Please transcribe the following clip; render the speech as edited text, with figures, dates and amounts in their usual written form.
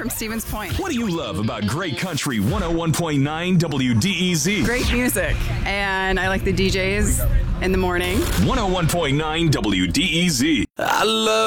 from Stevens Point. What do you love about Great Country 101.9 WDEZ? Great music, and I like the DJs in the morning. 101.9 WDEZ. I love